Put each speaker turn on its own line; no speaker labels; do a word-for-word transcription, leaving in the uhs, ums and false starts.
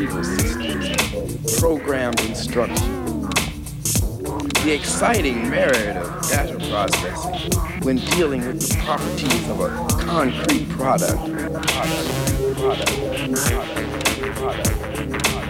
systems, programmed instruction, the exciting merit of data processing when dealing with the properties of a concrete product, product, product, product, product, product.